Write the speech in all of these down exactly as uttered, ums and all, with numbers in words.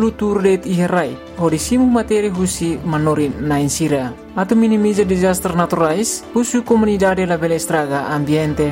nulu turdet iherai, hodisimu materi husi manorin na insira. Atau minimiza disaster naturais, husu comunidade la bela estraga ambiente.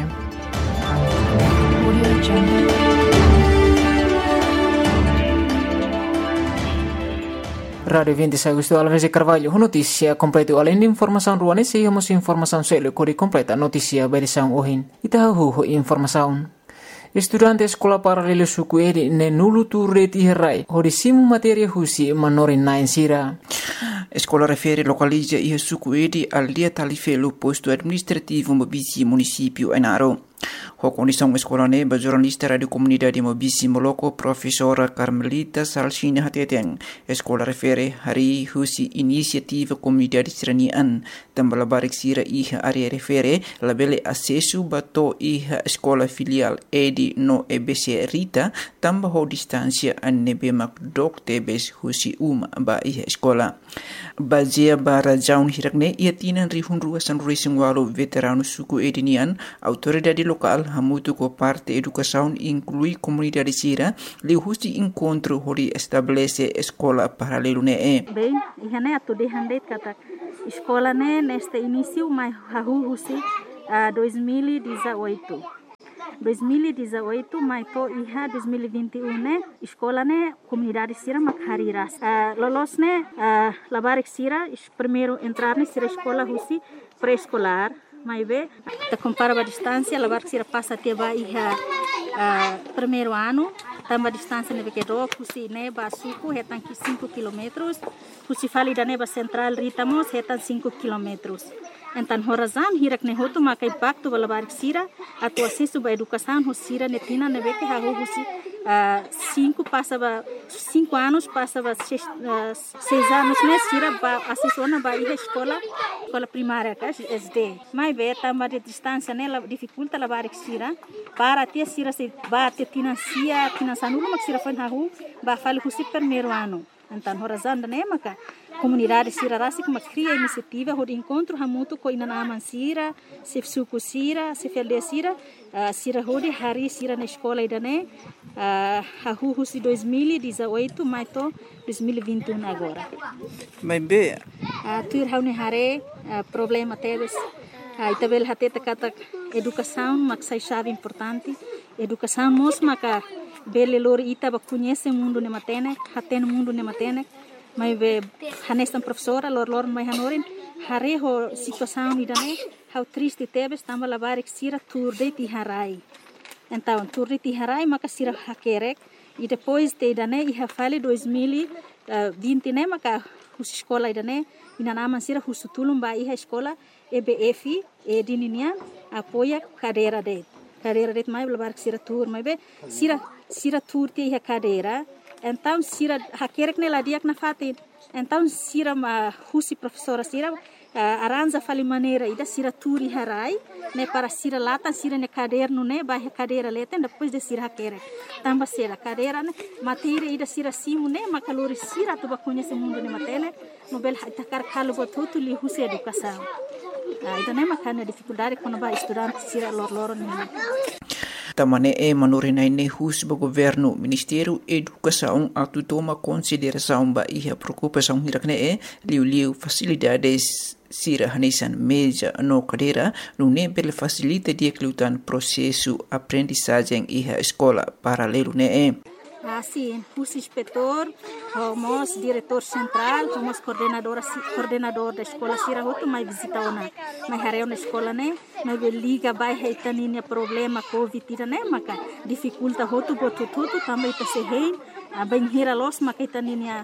Radio vinte Agosto Alves Carvalho, notícia completa. Além de informação ruane, seguimos informação séria, cori completa, notícia berição ohin. Itahu informação. Estudante escola paralelo sukueri ne nulu turret iherai, hodisimu materia husi manorin na insira. Escola refere localiza ia sukueri al dia talifelo posto administrativo Mobisi município Enaro. A condição escola neba jornalista radio comunidade Mobisi Moloko professora Carmelita Salsina Hateteng. Escola refere hari husi inisiativa comunidade seranian tambah labarik sira iha area refere labele acesso bato iha escola filial edi no E B C Rita tambah ho distância anebe makdok tebes husi uma ba iha escola. Bazia bara jaun hirakne ia tinan rihun ruasan racing walo veterano suku edinian autoridade local hamutu ko parte educação inclui comunidade sira li husi encontro hori estabelece escola paralelo ne e. Bem, ihane atu de handet kata escola ne neste início mai hahu husi uh, dois mil e dezoito. dois mil e dezoito mai to iha dois mil e vinte e um ne escola ne comunidade sira makhariras uh, lolos ne uh, labarik sira primeiro entrar ne sira escola husi pré-escolar mai be ta compara a distância labarik sira passa até ba iha uh, primeiro ano tamba distância ne que do husi ne ba suku hetan cinco quilômetros husi fali da ne ba central ritamos hetan cinco quilômetros. Então, horazan hirak ne hotu makai baktu balabarik sira atu acesso ba educação hosira netina ne beke ha husi cinco passa ba cinco anos passa ba seis, uh, seis anos ne sira ba acesso na ba iha escola escola primária ka S D mai be tamba de distância ne la dificulta labarik sira para ter sira se ba te financia financiando mak sira fan ha hu ba fali husi primeiro ano. Então, horazan da ne maka comunidade sira rasi kuma cria iniciativa hod encontro hamutu ko inanaman sira se suku sira se felde sira uh, sira hodi hari sira na escola idane uh, hahu husi dois mil e dezoito mais to dois mil e vinte e um agora. Mas be uh, tuir haune hare uh, problema teves uh, itabel hateta kata educação maksai chave importante educação mos maka bele lor ita ba conhece mundo ne matene haten mundo ne matene mai be hanestan professora lor lor mai hanorin hare ho situação idane how triste tebes tamba labarik sira turde ti harai então turde ti harai maka sira hakerek e depois te idane iha fale dois mil e vinte ne maka hus escola idane inanaman sira husutulum ba iha escola E B F e dininian apoia cadeira de cadeira de mai labarik sira tur mai be sira sira tur ti iha cadeira. Então, sira hakerek ne ladiak na fatin. Então, sira ma husi professora sira uh, aranja fali maneira ida sira turi harai ne para sira latan sira ne caderno ne ba cadeira leten depois de sira hakerek. Tamba sira cadeira ne matéria ida sira simu ne makalori sira tu ba conhece mundo ne matene no bel takar kalu botutu li husi educação. Uh, ida ne makana dificuldade quando ba estudante sira lor lor ne. Tamane e manorinai ne hus ba governo Ministério Educação atu toma consideração ba iha preocupação hirakne e liu liu facilidades sira hanesan meja no cadeira no ne bel facilita dia klutan processo aprendizagem iha escola paralelo ne e. Assim, hus inspetor, homos diretor central, homos coordenador coordenador da escola sira hotu mai visita ona mai hareu na escola ne mai liga bai heitaninia problema covid ira ne maka dificulta hotu botu tutu também ta se hein bem hira los maka heitaninia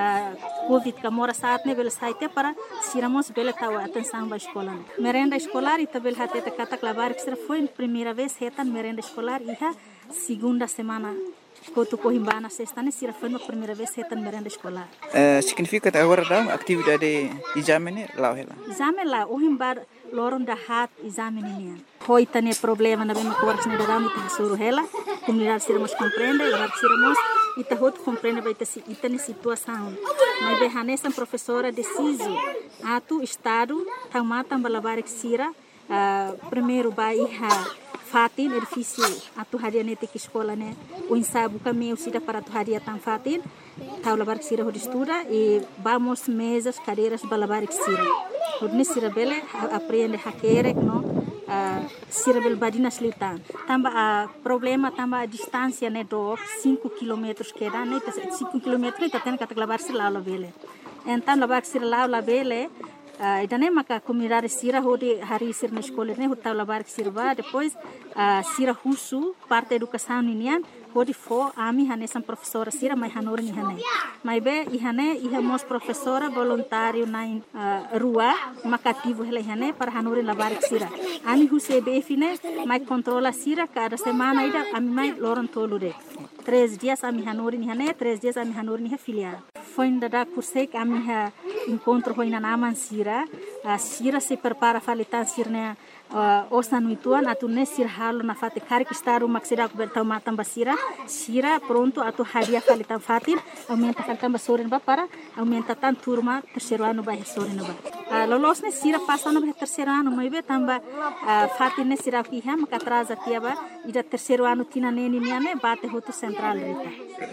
covid kamora saat ne bel saite para siramos bel tawa atenção ba escola ne merenda escolar ita bel hateta kata klabar que foi primeira vez hetan merenda escolar iha segunda semana Kotu Cohimbana sexta ne sira foi a primeira vez hetan merenda escolar. Uh, significa agora da atividade exame lá ela. Exame lá o himbar loron da hat exame ne. Hoi tane problema na bem cortes ne da muito suru ela. Comunidade sira mas compreende, lá sira mas ita hot compreende vai ter ita ne situação. Mas be hanesa professora deciso atu estado tamata balabar sira uh, primeiro vai ha fatin edifício atu hadia nete que escola né o ensabu caminho sida para tu hadia tan fatin tau labar que sira hodi estuda e vamos mesas cadeiras balabar que sira hodi sira bele aprende hakere no uh, sira bel badina slitan tamba a uh, problema tamba a distância né do cinco quilômetros que dá né cinco quilômetros né tá kata labar sira lá bele então labar sira lá bele Uh, idane maka comunidade sira hodi hari sir na escola ne hota labar que sirva depois uh, sira husu parte educação ninian hodi fo ami hane sam professora sira mai hanor ni hane mai be i hane i hamos professora voluntário na uh, rua makativo hele hane para hanor labar que sira ami huse be fine mai controla sira cada semana ida ami mai loron tolude três dias ami hanor ni hane três dias ami hanor ni filial foi ainda da kursek ami ha encontro foi na naman sira a sira se prepara falitan sirne uh, osan ituan atu ne sir halo na fate kari que está uma que será coberta uma tamba sira sira pronto atu hadia falitan fatir aumenta falitan basorin ba para aumenta tan turma terceiro ano ba sorin ba uh, lolos ne sira passa no terceiro ano mai be tamba uh, fatir ne sira ki ha maka atrasa tiaba ida terceiro ano tina ne ni ne bate hoto central rita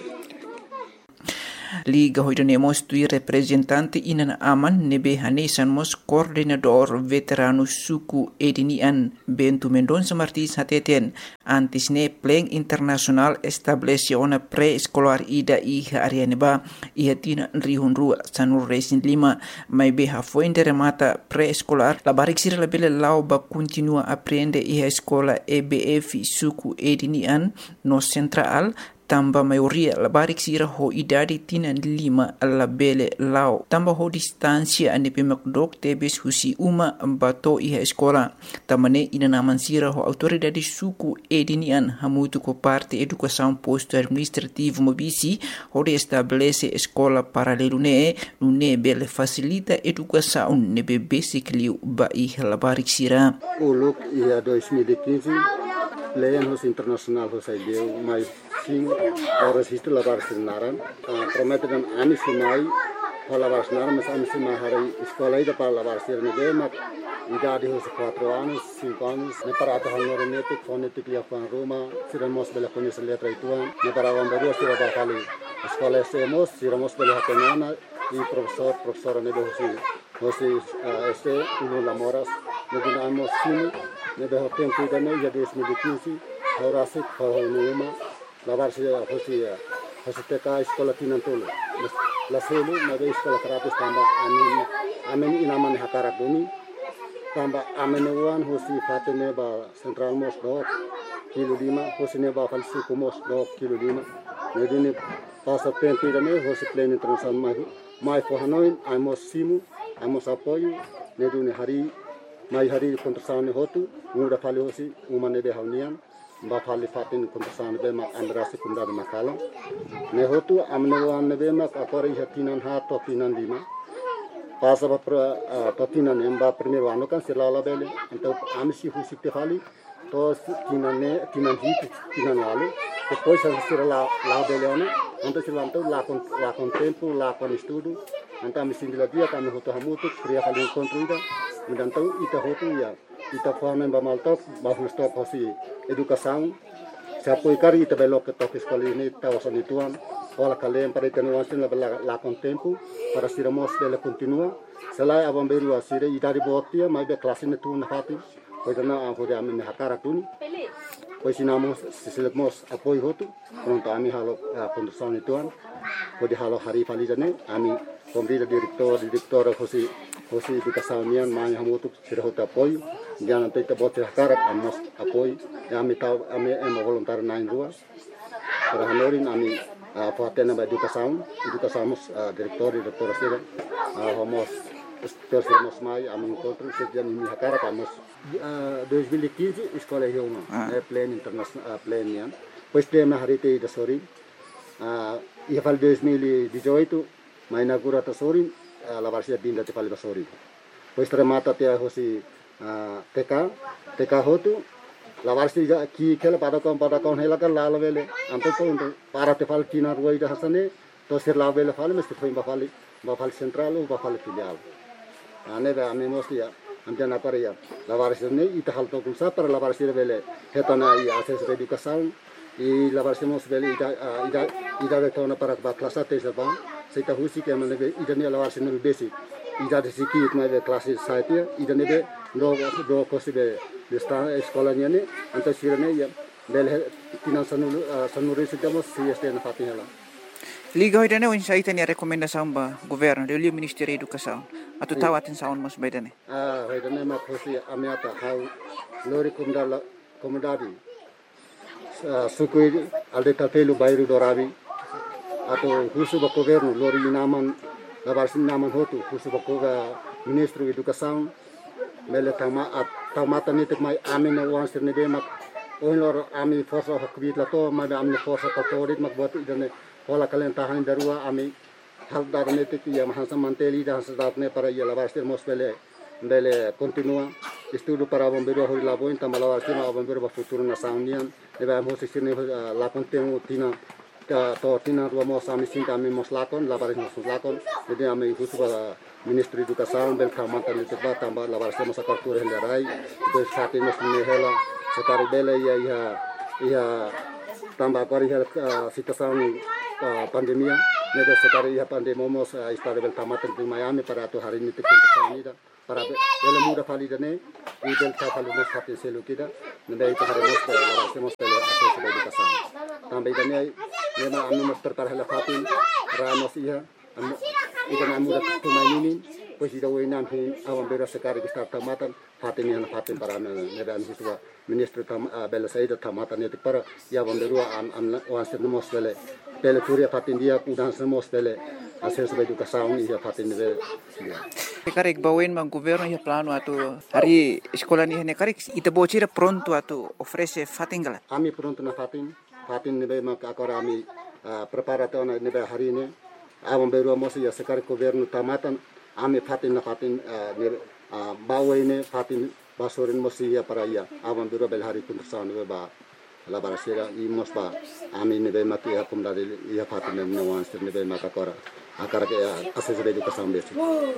Liga hoidanemos tui representante inan aman nebe hanesan mos coordenador veterano suku edinian Bento Mendonça Martins hateten antis ne pleng internasional estableciona pre-escolar ida iha arianeba iha tina rihun rua sanur resin lima mai beha foinde remata pre-escolar la barik sira la bele lau ba continua aprende iha escola E B F suku edinian no central tamba maioria la barik sira ho idade tina lima la bele lao tamba ho distancia ane pemak dok tebes husi uma bato iha escola tamane ina naman sira ho autoridade suku edinian hamutu ko parte educação posto administrativo mobisi ho de estabelece escola paralelo ne ne bele facilita educação ne be basically ba iha la barik sira o look ia dois mil e quinze Leyan hos internasional hos ideu mai sim horas isto lavar sinaran promete dan ani sinai lavar sinaran mas ani sinai hari escola ida para lavar sirne de mak idade hos quatro anos cinco anos ne para ato hanor nete fonetic lia fan Roma siramos bela conhecer letra ituan ne para vamberu sira ba kali escola semos siramos bela hatenana e professor professora ne de hosi hosi este uno lamoras ne dinamos sim ne de hoten tidane ya dois mil e quinze horasi khonuma lavar se hosi hosi teka escola tinantolo la selo na de escola karate tamba amin amin inaman hakara buni tamba amin wan hosi fatene ba central mos do kilo lima hosi ne ba falsi komos do kilo lima ne dine pasa tempo idane hosi plane international mai mai for hanoin amos simu amos apoio ne dune hari mai hari kontrasane hotu muda fali hosi umane de haunian ba fali fatin kontrasane be mak andrasi kunda de makala ne hotu amne wan be mak akore hatinan ha to tinan lima pasa ba to tinan emba primeiro ano kan silala bele então amsi husi te fali to tinan ne tinan hit tinan wale depois a sira la la bele ona então silanto la con la con tempo la con estudo então me sindila dia kami hotu hamutu kriya fali encontro então ita hotu ya ita forma ba maltop ba stop hosi educação se apoio cari ita belo que toque escola ini tawasan ituan ola kalem para ita nuansin la la con tempo para siramos dele continua selai abamberu asire ita di botia mai be classe ne tu na fati pois na a hode amen hakara tuni pois sinamos sisilemos apoio hotu pronto ami halo condução ituan pode halo hari falijane ami Pemerintah direktor direktor hosi hosi educação nian mai hamutu sira hota apoio dia nanti kita bote hakarat amos apoio ya ami tau ami emo voluntar nain rua para hanorin ami fatena ba educação educação direktor direktor sira homos terus mai ami encontro sejam ini hakarat amos dois mil e quinze escola Rioma é pleno internacional pleno nian pois tema hari te da sori ia fal dois mil e dezoito mai inaugura ta sori la varsia dinda te fal sori pois remata te hosi T K T K hotu la varsia ki kela pada kon pada kon hela kan la vele anto to para te fal tina ruai da hasane to ser la vele fal mesti foi ba fal ba fal central ba fal filial ane ba ame mostia Andian apa ya? Lawaris ini ita hal tokum sa para lawaris ini bele hetana i akses edukasaun i lawaris mos bele ida ida ida de tona para kelas satu sebang seita husi ke mana be ida ni lawaris ini basic ida de siki itma be kelas satu ida ni be do do kosi be de sta sekolahnya ni anta sirane ya bele tinan sanulu sanuri sitamos si este na fatinela. Liga hoy dane sa ita ni rekomendasyon ba gobyerno dili Ministerio Edukasyon atau tawatin saon mas bedane. Ah hoy dane ma kosi amiata how lori kumdala komodadi sukui alde tapelu bairu dorabi atau husu ba gobyerno lori naman labarsin naman hotu husu ba ko Ministro Edukasyon mele tama at tamata nitik mai amine wansir ne be mak oin lor ami forsa hakbit lato ma amne forsa katorit mak buat idane Hola kalian tahan darua ami hal darne tiki ya mahansa manteli dan sedatne para ya labarstir mosbele bele continua estudo para bombeiro hori laboin tama labarstir ma bombeiro ba futuro na saunian leba mos sirne la contenu tina ta to tina rua mos ami sinta ami mos lakon labaris mos lakon jadi ami husu ba Ministro Edukasyon bel kamanta ni teba tamba labarstir mos akartur hendarai do sate mos ni hela sekari bele ya ya ya tambah kari hel situasan pandemia nedo sekali ya pandemi momos istare bel tamaten di Miami para tu hari ini tikun kesanida para bel muda fali dane i bel fali mos hati selu kita nende itu hari mos la semos bel akses bel Edukasyon tambah dane nema anu mos terparah la fatin ramos iya ikan muda tu mainin pues ida wenan hin awan bera sekali kita tamatan fatin yang fatin para nebe anu siswa Ministro tam bel saida tamatan itu para ya bonderua an an wansir mos bel Bele turia fatin dia kudan semos bele akses bel Edukasyon ia fatin bele. Karek bawen mang governo ya plano atau hari sekolah ni hene karek ita bocira pronto atau ofrece fatin gala. Ami pronto na fatin fatin nebe mak akora ami preparato na nebe hari ini awam beru mos ya sekar governo tamatan ami fatin na fatin nebe bawen fatin basorin mos ya para ya awam beru bel hari pun sana ba la barasera i mosba ami ne be mati ya kumda de ya fatine ne wansir ne be mata kora akara ke akses bel Edukasyon besi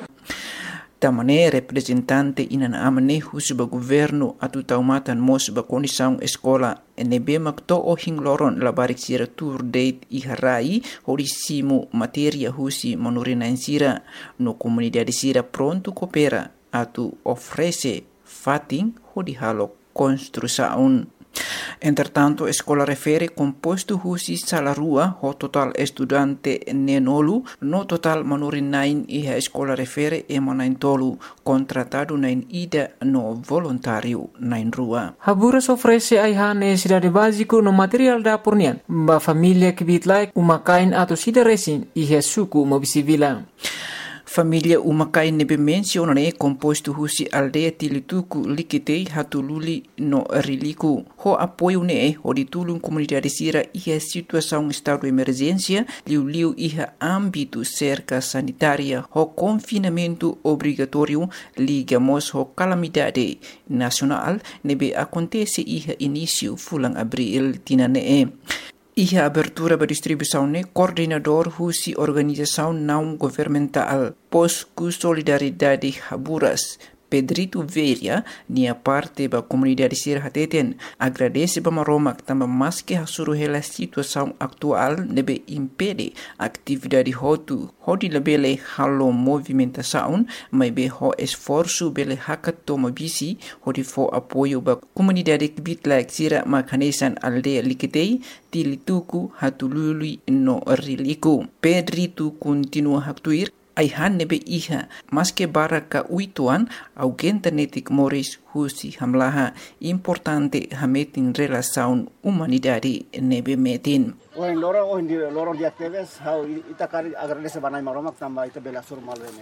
tamane representante inan amane husba governo atu taumatan mos ba kondisang eskola nebe makto o hingloron la barik sira tour date i harai horisimu materia husi manurina sira no comunidade sira pronto coopera atu ofrece fatin hodi halo construção. Entretanto, escola refere composto husi salarua ho total estudante nenolu no total manurin nain iha escola refere emanain tolu contratado nain ida no voluntário nain rua. Haburas ofrece aiha necessidade básico no material da pornian ba família que bitlai umakain atau sida resin iha suku mobisivila. Família umakai nebe mencionane composto husi aldeia tilituku likitei hatululi no riliku. Ho apoio ne ho ditulung comunidade sira iha situação estado de emergência liu-liu iha âmbito cerca sanitária ho confinamento obrigatório ligamos ho calamidade nacional nebe acontece iha início fulang abril tinane. Iha abertura ba distribuição ne coordenador husi organização não governamental Posku Solidariedade Haburas Pedrito Veria nia parte ba comunidade sir hateten agradece ba maromak tamba maske hasuru hela situação atual nebe impede atividade hotu hodi lebele halo movimentação mai be ho esforço bele hakat toma bisi hodi fo apoio ba comunidade bitlak sira makanesan aldea likitei tilituku hatulului no riliku. Pedrito continua haktuir aihan nebe iha maske baraka uituan augenta netik moris husi hamlaha importante hametin relasaun humanidade nebe metin. Oin loro oin di loro di aktives how ita kari agradece banai maromak tamba ita bela surmal rene.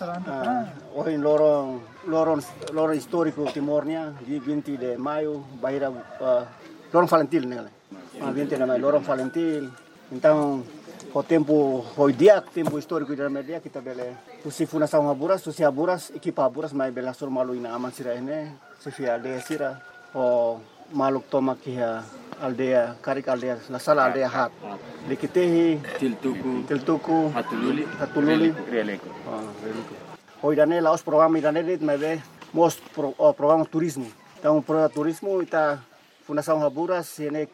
Oin loro loro loro historico timornya di vinte de maio baira loro Valentil nele. Ah vinte de maio loro Valentil. Então o tempo foi dia tempo histórico da media kita bele usi funação Haburas usi Haburas equipa Haburas mai bela sur malu ina aman sira ene sifia aldea sira o maluk toma kia aldea karik aldea la sala aldea hat likitehi tiltuku tiltuku hatululi hatululi releko ah releko hoy dane laos programa dane dit mai be most pro, oh, programa turismo. Então, programa turismo ita Fundação Haburas ini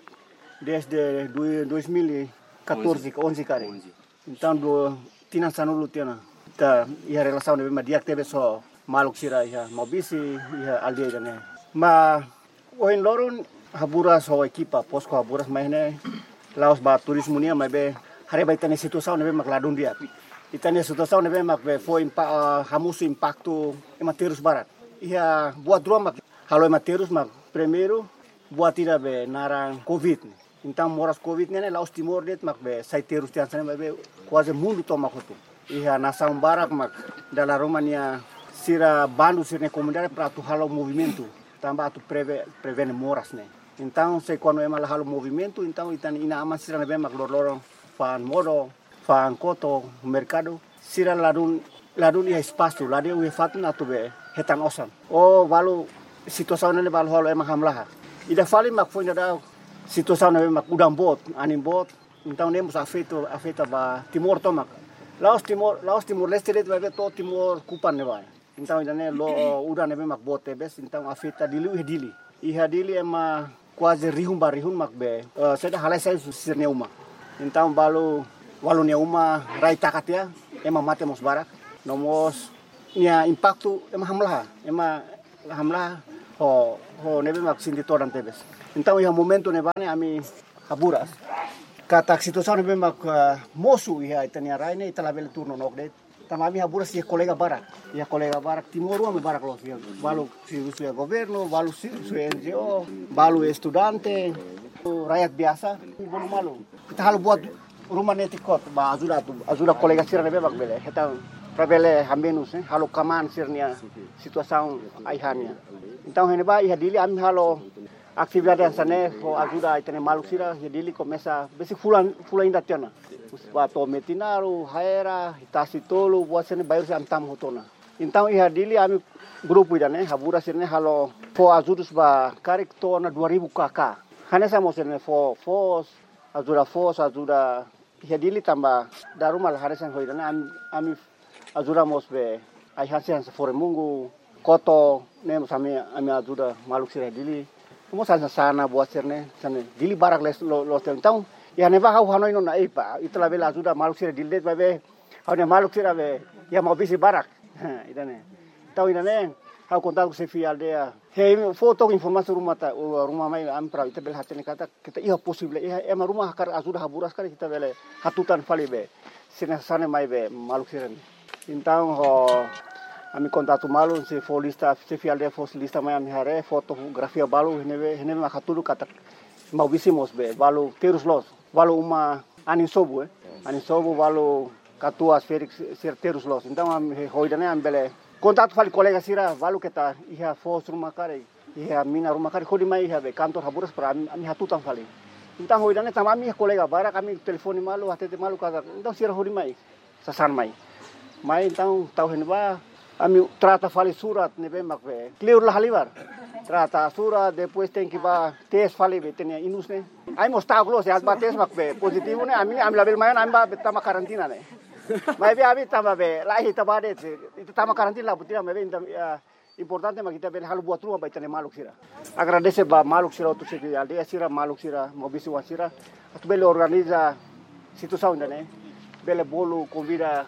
desde dois mil e quatorze, onze kali. Então, do tinan sanulu tiana. Ta ia relação de dia teve só maluk sira ia mobisi ia aldeia dane. Ma oin loron Haburas ho equipa posko Haburas mahne laos ba turismo nia mai be hare ba itane situação nebe mak ladun dia. Itane situação nebe mak be foi impa hamusu impacto ematerus barat. Ia buat dua mak halo ematerus mak primeiro buat tira be narang covid. Então moras covid nene laos timor det mak be saiterus tian sana be quase mundo toma kotu. Ia nação barak mak dala Romania sira bandu sirne comunidade para tu halo movimento. Tambah tu preve prevene moras ne. Então, se quando é mal halo movimento, então itan ina aman sira nebe mak lorong fan modo, fan koto, mercado, sira ladun ladun ia espaço, ladun ia fatna tu be hetan osan. Oh, valu situação nene valu halo emang hamlaha. Ida fali mak foi da situação nebe mak udang bot, anim bot, então nemos afeto afeta ba Timor tomak. Laos Timor, Laos Timor Leste det vai to Timor kupan ne vai. Então ida ne lo udang nebe mak bot tebes, então afeta dili dili. Iha dili ema quase rihun barihun makbe uh, seda halai sai sir neuma então balu walu neuma rai takatia ema mate mos barak nomos nia impacto ema hamlah ema hamlah ho ho nebe mak sindi toran tebes então iha momento nebane ami Haburas kata situação nebe mak uh, mosu iha itania rai ne italabel turno nokdet tamami Haburas ia kolega barak ia kolega barak Timor ame barak los ia balu si su governo balu si su N G O balu estudante rakyat biasa bolu malu kita halu buat rumah netikot ba ajuda tu ajuda kolega sira nebe bak bele eta pravele hamenus eh halu kaman sirnia situação aihania então hene ba ia dili ami halu atividade sane fo ajuda itene malu sira ia dili começa besi fulan fulan inda tiana Wato metinaru, haera, itasi tolu, buat sini bayar si antam hutona. Então ia dili ami grupo ida ne, Haburas sini halo fo azudus ba karik tona dua ribu kakak. Hanya sama sini fo fos, azuda fos, azuda ia dili tambah darumal hari sen hoida ne ami ami azuda mos be ai hasian se fore mungu koto ne mos ami ami azuda maluk sira dili. Mos sana sana buat sini sana dili barak les lo lo então ya neva hau hanoi no na ipa itla bela ajuda maluk sira dildet babe hau ne maluk sira be ya mau bisi barak idane tau idane hau kontak se fi aldea he foto informasi rumah ta rumah mai am pra ita bel hatene kata kita iya possible iya ema rumah kar ajuda Haburas kar kita bele hatutan fali be sina sane mai be maluk sira então ho ami kontatu malu se folista se fi aldea fosilista mai am hare fotografia balu hene hene ma hatulu kata mau bisi mos be balu terus los balu uma anin sobu eh anin sobu balu katua Felix certeros los então am hoidane am bele contato fali colega sira balu kita iha fos rumah kare iha mina rumah kare khodi mai iha be kantor Haburas pra ami hatutan fali então hoidane tamami colega bara kami telefoni malu hatete malu kaza então sira hodi mai sasan mai mai então tau henba ami trata fali surat nebe makbe clear la halibar trata surat depois tem que ba test fali betenia inus ne ai mostar glos ya ba test makbe positivo ne ami ami label mayan ami ba betama karantina ne mai be abi tama be lahi tabade itu tama karantina la butia me inda importante ma kita bel halu buat rumah betenia maluk sira agradece ba maluk sira tu sira aldea sira maluk sira mobisi wasira tu bele organiza situação ne bele bolu convida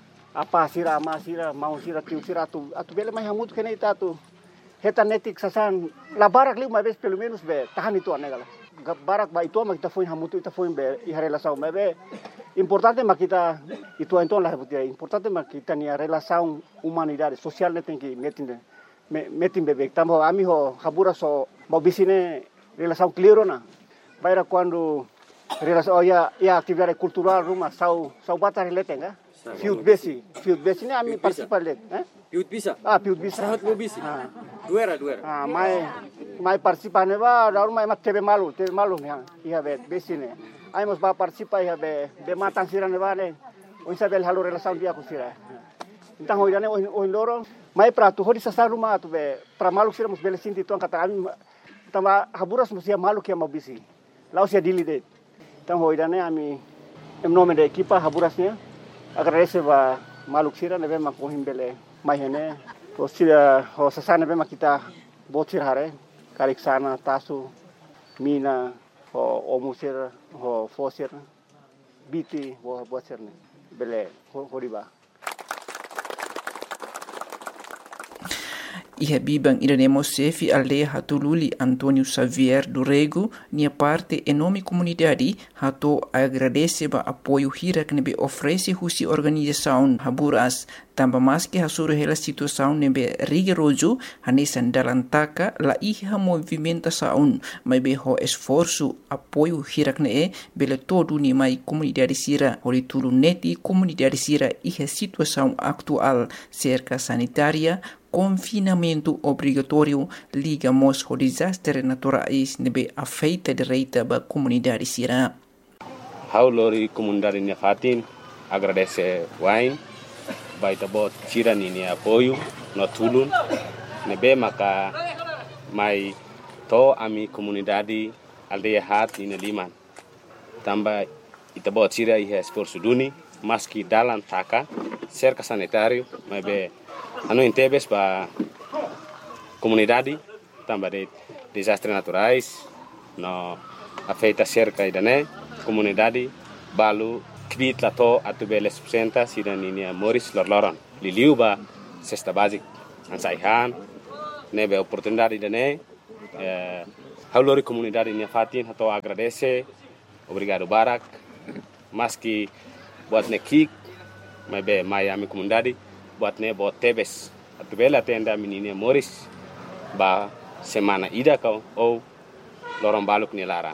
apa sira ama sira mau sira tiu sira tu atu bele mai hamut kene ita tu heta netik sasan la barak li mai bes pelo menos be tahan itu anegala barak ba itu ma kita foi hamut ita foi be i relação mai be importante ma kita itu então la butia importante ma kita ni relação humanidade social ne tem que metin metin bebek tambo ami ho Haburas so mau bisine relação clear na baira quando relação oh, ya ya atividade cultural rumah sau sau batar relate enggak Fiut besi, fiut besi ni ami participar let, eh? Fiut bisa. Ah, fiut bisa. Sahat mo bisi. Ah. Duera, duera. Ah, mai mai participar ne ba, daru mai mat tebe malu, tebe malu ya. Iha bet besi ne. Ai mos ba participar iha be be matan sira ne ba ne. O sabel halu relação dia ku sira. Então hoidane o loro mai prato hodi sa rumah tu be pra malu sira mos bele sinti tu kata ami tama Haburas mos ia malu ke mau bisi. Lau sia dili det. Então hoidane ami em nome da equipa Haburasnya agradece ba maluk sira nebe makohim bele mai hene O sira o sasana bema kita botir hare karik sana tasu mina o omusir o fosir biti o botir ne bele horiba. Iha bibang iranemo sefi aldeia hatululi Antônio Xavier do Rego, nia parte enorme comunidade hato agradece ba apoio hira que nebe oferece husi organização Haburas, tamba mais que hasuru hela situação nebe rigoroso hanesan dalantaka la iha movimentação, mas be ho esforço apoio hira que ne bele todo ni mai comunidade sira horitulu neti comunidade sira iha situação atual cerca sanitária confinamento obrigatório ligamos ao desastre naturais nebe afeita direita ba comunidade sira. Haulori comunidade nia fatin agradece wain baita bot sira ni apoio no tulun nebe maka mai to ami comunidade aldeia hat ina liman tamba ita bot sira iha esforço duni maski dalam taka cerca sanitário mebe anu intebes ba comunidade tamba de desastres naturais no afeita cerca idane comunidade balu kbit lato atubele subsenta sida ninia Moris lorloron liliu ba cesta basic ansaihan nebe oportunidade idane eh haulori comunidade nia fatin hato agradece obrigado barak maski buat nekik mebe Miami comunidade buat ne buat tebes atubela tenda menina Moris ba semana ida kau ou lorong baluk ni lara.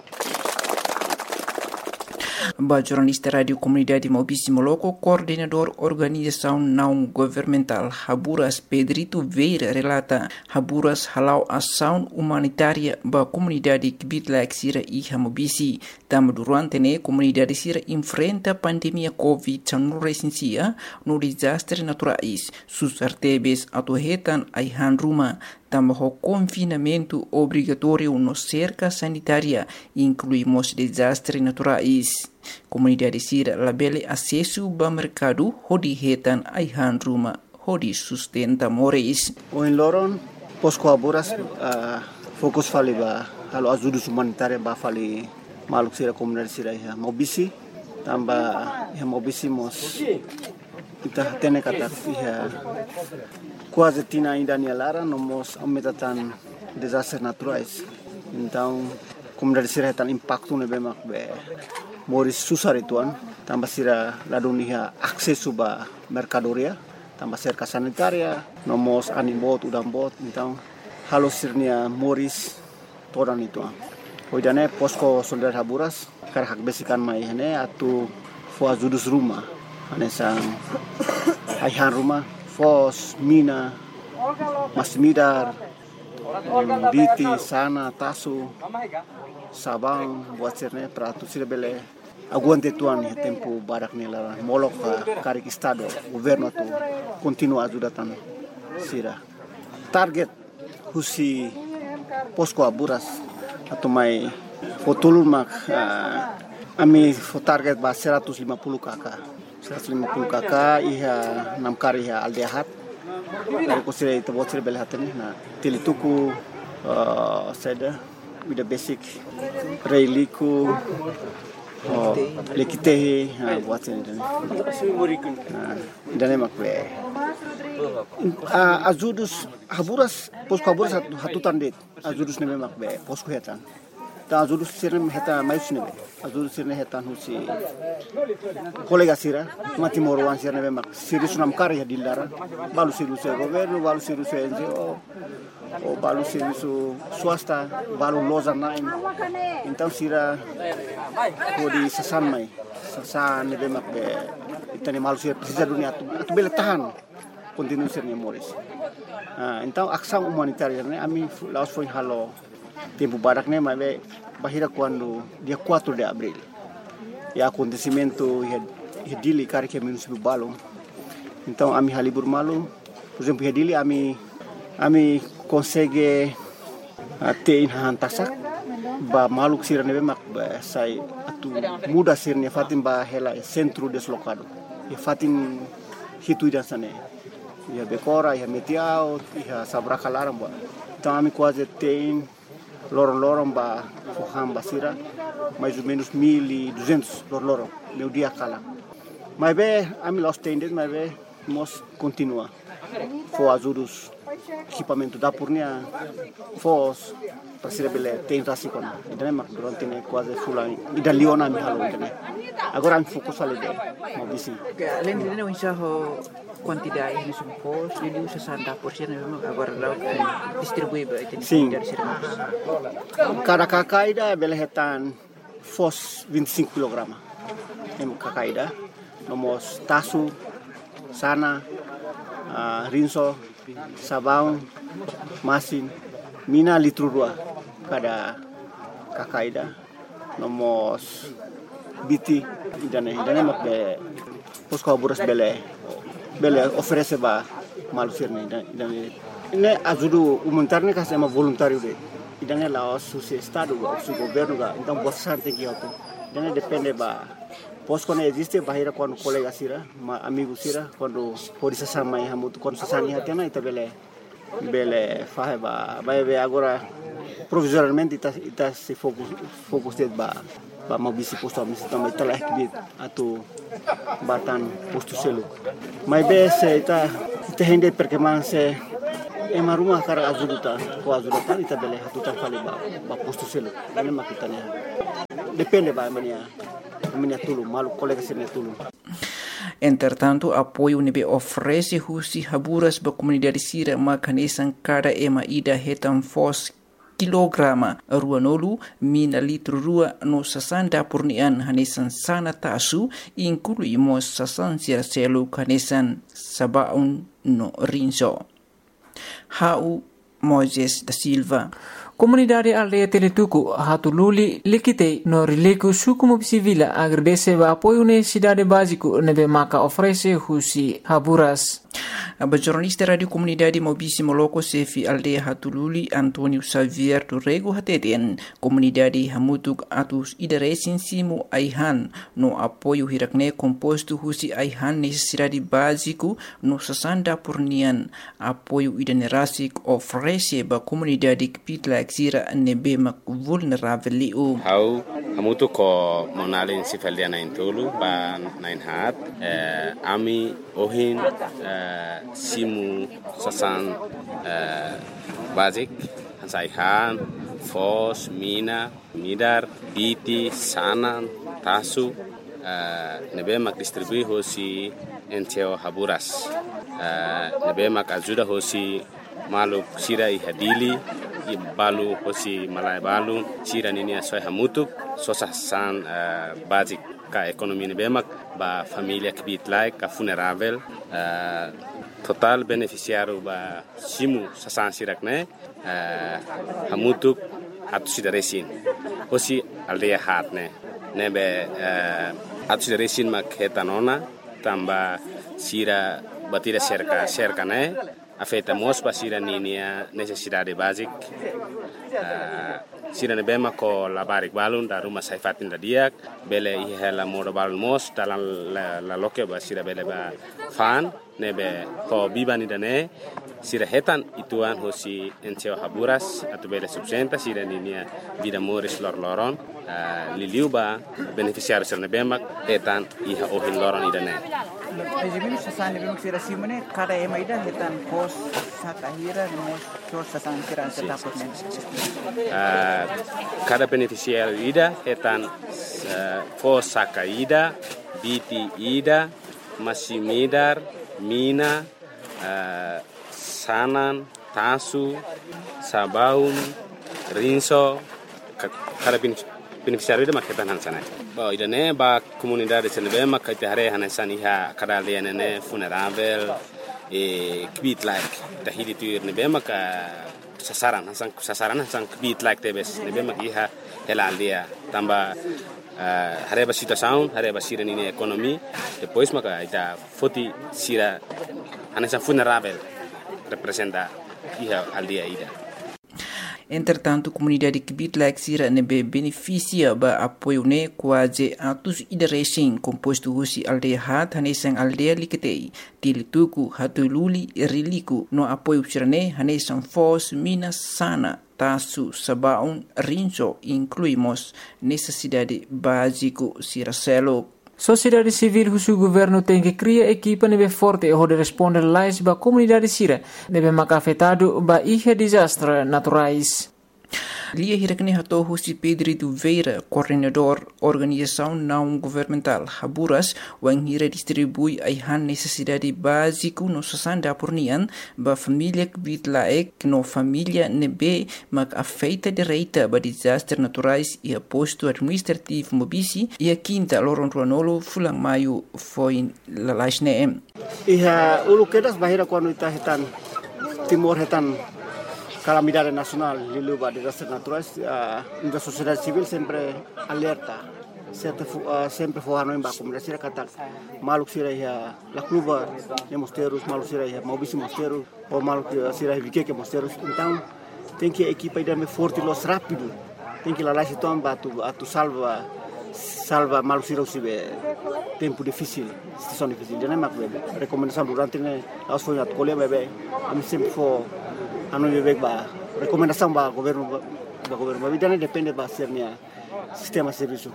Ba jornalista Radio Comunidade Maubici Moloco, coordenador organização não governamental Haburas Pedrito Veira relata Haburas halau ação humanitária ba comunidade Kibitlaik Sira e Maubici. Tam durante ne comunidade Sira enfrenta pandemia Covid dezenove no desastre naturais. Sus artebes atuhetan aihan ruma. Também confinamento obrigatório no cerca sanitária, incluímos desastres naturais. Comunidade Sira labele acesso ao mercado, hodi hetan aihan ruma, hodi sustenta moris. O em Loron, posco Haburas, fokus fali ba, halo ajuda humanitária ba fali maluk Sira comunidade Sira ya Maubici, tamba ya Maubici mos kita tene kata ya quase tina ainda ni lara nomos aumentatan desastres naturais. Então, comunidade Sira tan impacto nebe mak be moris susar ituan, tambah Sira ladunia akses ba mercadoria, tambah cerca sanitaria, nomos animbot udambot, então halo sirnia moris toran ituan. Hoidane posko soldar Haburas karhak besikan mai hene atu fo ajudus rumah, ane sang aihan rumah Fos, Mina, Masmidar, Biti, Sana, Tasu, Sabang, buat sirne peratu sira bele aguante tuan ya tempo barak nila molok karik estado governo tu continua ajudatan sira. Target husi posko Haburas atau mai fotulun mak uh, ami fo target ba seratus lima puluh kakak. seratus lima puluh kakak iha enam kari iha aldehat dari kusira itu buat sira bele hatani na tilituku uh, seda with the basic reiliku oh lekitehi ha buat sira dan emak be azudus Haburas posko Haburas hatutan det azudus neme mak be posko hetan ta azudus sira heta mais nebe azudus sira hetan husi kolega sira mati morwan sira nebe mak siri sunam kari dilara balu siru se governo balu siru se N G O o balu siru su swasta balu loza nain então sira kodi sasan mai sasan nebe mak be itani malu sira precisa dunia tu tu bele tahan continue sira Moris. Ah, então ação humanitária né ami laos foi halo tempo barak ne mas bahira quando dia quatro de abril e acontecimento e dili kari que município Balong então ami halibur malu por exemplo e dili ami ami consegue ter in hantasak ba maluk sira nebe mak ba sai atu muda sirne fatim ba hela centro deslocado e fatim hitu dan sane ia Becora, ia Metiao, ia Sabracalaram, ba. Então a mim quase tem lorong-lorong ba Fuham Basira, mais ou menos mil e duzentos lorong-lorong, meu dia cala. Mas bem, a mim lá estende, mas bem, nós continua. For ajudos equipamento da Purnia, fos para ser bele tem rasikon. Então mak durante ne quase fulan ida liona mi halo né. Agora am fokus ali deh, mau bisi. Além de não enxergar quantidade de sumpos, ele usa santa porção memang agora lá distribui bem. Sim. Cada kakaida bele hetan fos vinte e cinco quilogramas. Em kakaida, nomos tasu, sana, uh, rinso, sabão, masin, mina litro dua cada kakaida, nomos biti, idane idane mak be posko buras bele bele oferece ba malusirne idane ini ajudu humanitarne kas ema voluntário de idane la su estado o su governo ga então bastante que auto idane depende ba posko ne existe bahira quando colega sira ma amigo sira quando polícia sama ya mutu quando sasani hatena ita bele bele fahe ba ba be agora provisoriamente ita ita se focus focus de ba ba mau bisi posto misi também telah ekbit atau batan posto selu mai be se ita ita hende perkembangan se ema rumah kara azuduta ko azuduta ita bele hatuta fali ba ba posto selu ini makitanya depende ba mania mania tulu malu colega se tulu. Entretanto, apoio nebe oferece husi haburas ba comunidade sira makanesan cada ema ida hetan fos kilograma ruanolu mina litro rua no sasanda purnian hanesan sana tasu inclui mo sasan sira selu hanesan sabaun no rinso. Hau Moises da Silva. Comunidade aldeia Teletuku hatululi likite no rileku suku civila agradece ba apoio necessidade básico nebe maka oferece husi haburas. A jornalista Radio Comunidade Mobisi Moloko Sefi Aldeia Hatululi Antonio Xavier do Rego Hateten Comunidade Hamutuk Atus Idaresin Simu Aihan no apoio hirakne composto husi Aihan necessidade básico no sasanda purnian apoio idanerasik oferece ba comunidade kpitla xira nebe mak vulnerável liu. Hau hamutuk ko monalin sifaliana intulu ba nain hat eh, ami ohin eh, simu sasan uh, basic hansaihan fos mina midar biti sanan tasu uh, nebe mak distribui hosi enteo haburas uh, nebe mak ajuda hosi maluk sira i hadili i balu hosi malai balu sira nini asoi hamutuk sosasan uh, basic ka ekonomi nebe mak ba familia kibit like ka funerável uh, total beneficiário ba simu sasan sirakne uh, hamutuk atu sidaresin osi aldeia hatne nebe uh, atu sidaresin mak hetanona tamba sira batira cerca cerca ne afeta mos pa sira ninia necessidade basic uh, sira nebe mako labarik balun da rumah saifatin da diak bele ihela modo balun mos dalam la, la loke ba sira bele ba fan nebe ko bibani dane sira hetan ituan hosi enteo haburas atau bele subsenta sira ninia vida moris lor loron uh, liliu ba beneficiário sira nebe mak hetan iha ohin loron idane. Ejimini sasan nebe mak sira simone kada ema ida hetan pos sakahira mos so sasan sira setaput ne. Uh, cada beneficiário ida hetan uh, pos sakaida biti ida masimidar mina, uh, sanan, tasu, sabaun, rinso, kada beneficiário ida maketan hansana. Ba idane ba comunidade senebe makite hare hanesan iha kada lianene funerável e kbit like tahidi tuir nebe maka sasaran hasan sasaran hasan kbit like tebes nebe mak iha helaldia tamba Uh, hareba situação, hareba sira nini ekonomi, depois maka ita foti sira anessa funerável representa iha aldia ida. Entretanto, a comunidade que Bitlak Sira nebe beneficia ba apoio ne quase atos idarecem composto husi aldeia hat hanesang aldeia liketei tilituku hatululi riliku no apoio sirane hanesang fos minas sana tasu sabaun rinso incluímos necessidade básico Siracelo. Sociedade civil husu governo tem que criar equipa nebe forte e hode responder lais ba comunidade sira nebe maka afetado ba ihe desastre naturais. Lia hirakne hato husi Pedro Duveira, coordenador organização não governamental Haburas, wang hira distribui aihan necessidade básico no sasanda pornian ba família que bitlaek no família nebe mak afeita direita ba desastres naturais e aposto administrativo mobisi e a quinta loron ruanolo fulang maio foi lalasne. Iha ulu kedas bahira quando ita hitan timor hitan calamidade nacional, liluba de desastres naturais, a uh, sociedade civil sempre alerta, sempre uh, sempre forrando em baixo, mas será que maluco será a la cluba de mosteiros, maluco será a mobisi mosteiros, ou maluco será a vique mosteiros, então tem que a equipa ir forte los rápido, tem que lá lá se tomba tu a tu salva salva maluco será o tempo difícil, situação difícil, já não é mais recomendação durante né, aos foi na colher bebê, a mim sempre for anu bebek ba recomendação ba governo ba governo ba bidana depende ba sernia sistema serviço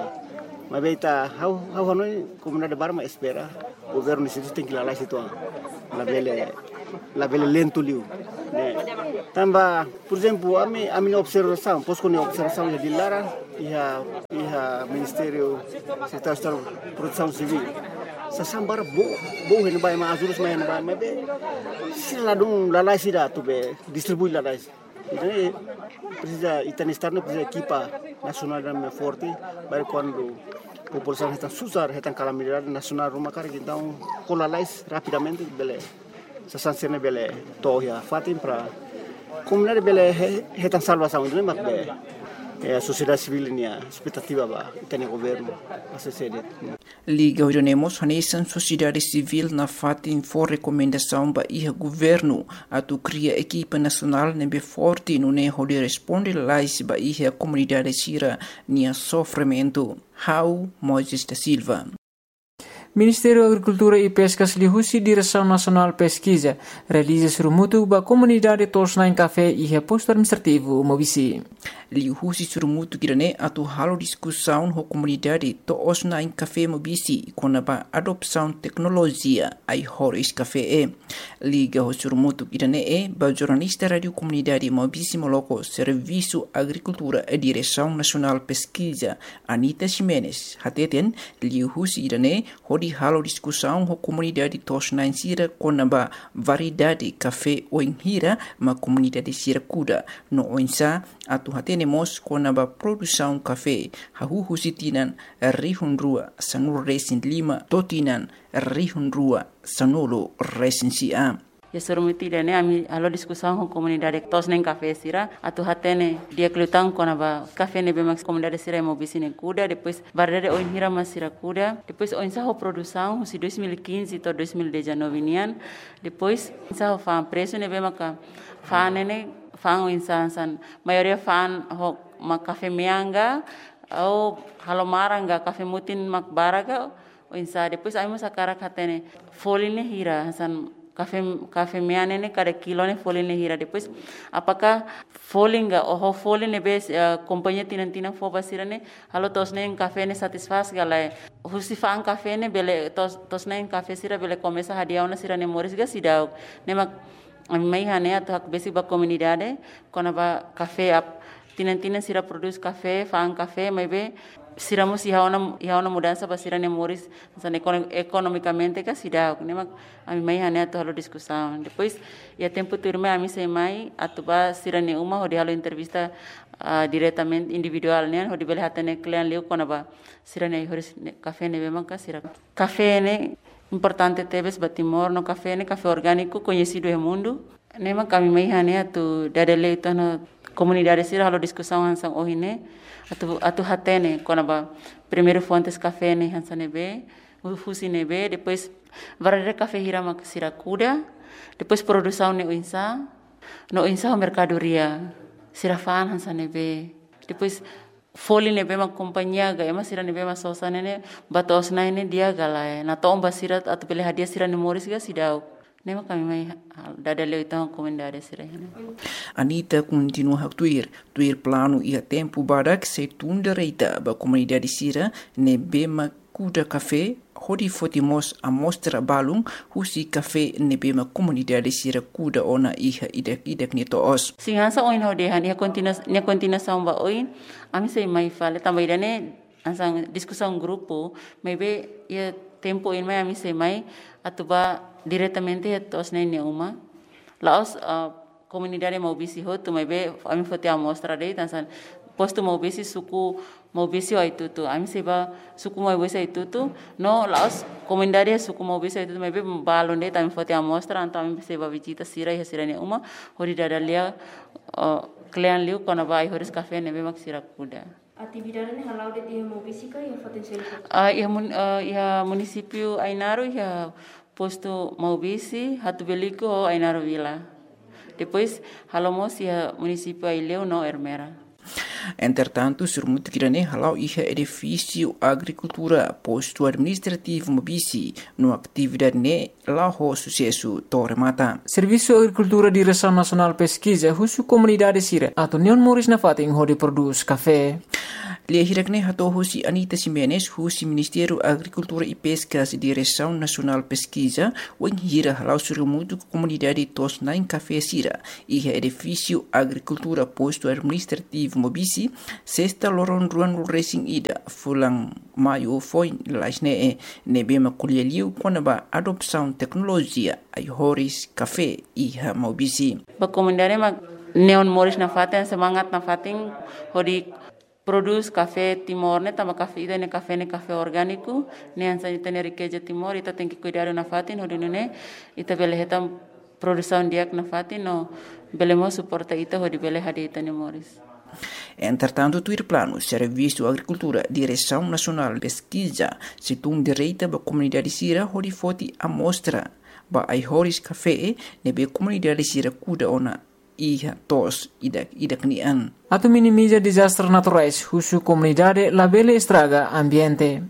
mas beita how how anu comunidade barma espera governo situ tem que lá lá situ la bele la bele lento liu né tamba por exemplo a mim a minha observação posso com observação de Lara e a e a ministério secretário de proteção civil sasambar bo bo hen bai ma azurus main bai ma be sila dum lalai sida tu be distribui lalai então precisa itan estar no precisa equipa nacional da forte para quando a população está susar está calamidade nacional rumah cara então com lalai rapidamente bele sasansene bele tohia fatim para comunidade bele está salvação não mas be a sociedade civil nia expectativa ba tem governo a sociedade Liga Orionemos hanesan sociedade civil na fatin for recomendação ba iha governo atu cria equipa nacional nebe forte no ne hode responde lais ba iha comunidade sira nia sofrimento. How Moisés da Silva. Ministério da Agricultura e Pescas lihusi Direção Nacional Pesquisa realiza surumutu ba comunidade tosna em café e reposto administrativo mobisi. Lihusi surumutu kirane atu halo discussão ho comunidade tosna em café mobisi com a adopção tecnologia ai horis café e. Liga ho surumutu kirane e ba jornalista radio comunidade mobisi moloko Serviço Agricultura e Direção Nacional Pesquisa Anita Ximenes hateten lihusi kirane hodi halo discussão ho comunidade tosna em sira com a variedade café o em hira ma comunidade sira kuda no oinsa atu hatenemos com a produção café hahu sitinan rihun rua sanur resin lima totinan rihun rua sanolo resin sia. Ya surumuti dane ami alo discussão com comunidade tos nem café sira atu hatene dia klutang com a café ne bemax comunidade sira mobisi ne kuda depois variedade o hira mas sira kuda depois o insa ho produção si dois mil e quinze to dois mil e dezenove nian depois insa ho fa preço ne bemaka fa ne fa o insa san maioria fa ho ma café mianga ou halomaranga café mutin mak baraga o insa depois ai mas akara hatene foline hira san Café café miane ne cada kilo ne folha ne hira depois apakah folinga oh folha ne bes uh, companhia tinan tinan fo basira ne halo tos ne café ne satisfaz galai husifan café ne bele tos tos ne café sira bele começa hadiau na sira ne moris ga sidau ne mak mai hane atak besi ba comunidade kona ba café ap tinan tinan sira produz café fan café mai be siramos e uma e uma mudança para sira ne moris economicamente que sida ne mak ami mai hane ato halo discussão depois ia tempo turma ami sei mai atuba sira ne uma hodi halo entrevista uh, diretamente individual ne hodi bele hatane client leu kona ba sira ne horis café ne bemaka sira café ne importante tebes batimor no café ne café orgânico conhecido no mundo ne mak ami mai hane atu dadele to no comunidade sira halo discussão hansang ohine atu atu hatene kona ba primeiro fontes café ne hansanebe ufusinebe depois varare café hira mak sira kuda depois produção ne insa no insa mercadoria sirafaan hansa nebe. Depois foli nebe ma companhia ga ema sira nebe ma sosa nene batos na ini dia galai. Na tomba sira atau pilih hadiah sira nemoris ga sidau. Nema kami mai dada leo itang komendare sira hene. Anita continua a tuir, tuir plano ia tempo barak se tunda reita ba comunidade sira nebe ma kuda café hodi fotimos a mostra balung husi café nebe ma comunidade sira kuda ona iha idak idak ni toos. Singansa oin hodehan ia kontina ia kontina samba oin ami sei mai fale tambaidane ansang discussão grupo maybe ia tempo in mai ami sei mai atuba diretamente a tos nene uma laos uh, comunidade maubisi ho tu maybe ami fote a mostra dei tansan posto maubisi suku maubisi o itu tu ami seba suku maubisi itu tu no laos comunidade suku maubisi itu maybe balon dei tami fote a mostra anta ami seba visita sira ia sira ne uma hori dadalia uh, klean liu kona vai horis café nebe mak sira kuda. Atividade ne halau de dia maubisi ka ia potensial. Ah ia mun uh, ia município Ainaro ia posto maubisi hatu beliko Ainaro Vila. Depois halomos ia município Aileu no Ermera. Entretanto, surmut kirane halau iha edifício agricultura posto administrativo mobisi no atividade ne lao sucesso Torre Mata. Serviço Agricultura Direção Nacional Pesquisa husu comunidade sira atau Neon Moris na fating hodi produz café. Lia hirakne hato husi Anita Simenes husi Ministério Agricultura e Pescas Direção Nacional Pesquisa wen hira halau surmut comunidade tos nain café sira iha edifício agricultura posto administrativo mobisi sexta loron ruan racing ida fulang maio foi laisne e nebema kulieliu konaba adopção tecnologia ai horis café iha mobisi. Ba comunidade ma Neon Moris na faten semangat na fating hodi produz café Timor ne tama café ida ne café ne café orgânico ne ansa itene riqueza Timor ita tem que cuidar na fatin hodi ne ita bele hetam produção diak na fatin no belemo suporta ita hodi bele hadi itene Moris. Entretanto, tuir plano Serviço Agricultura Direção Nacional Pesquisa situng direita ba comunidade sira hodi foti amostra ba ai horis café nebe comunidade sira kuda ona iha tos idak idak nian. Atau minimiza desastres naturais husu comunidade labele estraga ambiente.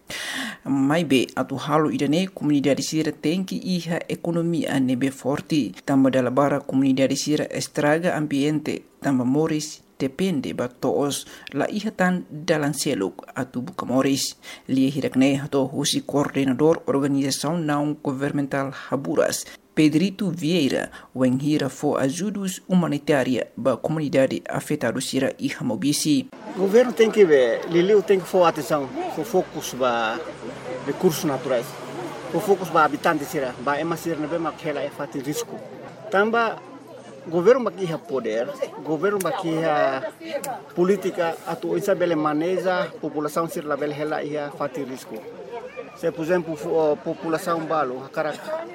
Mai be atu halu idane comunidade sira tem que iha economia nebe forte tamba dala bara comunidade sira estraga ambiente tamba moris depende ba toos la iha tan dalan seluk atu buka moris lia hirakne hato husi coordenador organização não governamental Haburas Pedrito Vieira wen hira fo ajudos humanitária ba comunidade afetada sira iha mobisi. O governo tem que ver, Liliu tem que for atenção, for focus ba recursos naturais, for focus ba habitantes sira, ba emasir nebe makela e fati risco. Tamba governo bakiha poder, governo bakiha política atu isa bele maneja população sir la bele hela ia fati risco. Se por exemplo população balo hakara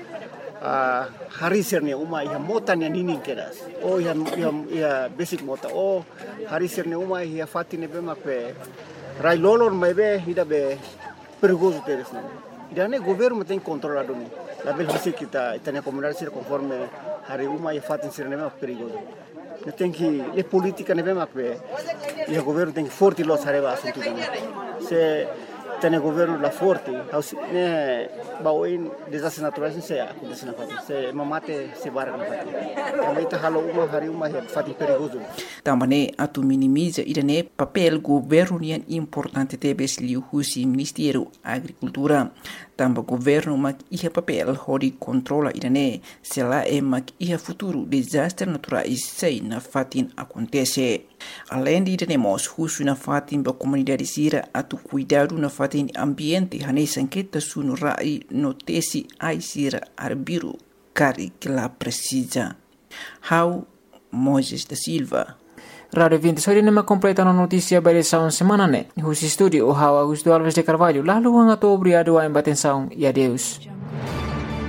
Uh, hari sirne uma ia mota ne ninin kedas o ia ia, ia basic mota o hari sirne uma ia fatine be makpe rai lolor mebe ida be perigoso teres ne ida ne governo tem controlado ni la bel hisi kita itania comunidade sir conforme hari uma ia fatin sirne be perigoso ne tem que le politica ne be makpe ia governo tem forte los areva assunto se tem governo la forte ne bawain desastres naturais se acontece na fatin se mamate se barra na fatin também tá halo uma hari uma é fatin perigoso também atu minimiza idane papel governo nian importante tebes liu husi Ministério Agricultura tamba governo mak iha papel hodi controla idane se la e mak iha futuro desastre naturais sei na fatin acontece. Além de idane husu na fatin ba comunidade sira atu cuidado na fatin ambiente hane sanqueta sunu rai notesi ai sira arbiru cari que la precisa. How Moises da Silva. Radio vinte sori nema completa na notícia barisaun semana ne. Husi studio o How Augusto Alves de Carvalho. Lalu hanga to obrigado a embatenção e adeus.